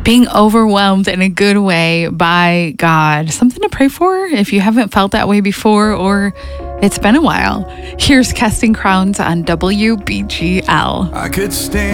being overwhelmed in a good way by God. Something to pray for if you haven't felt that way before or it's been a while. Here's Casting Crowns on WBGL. I could stand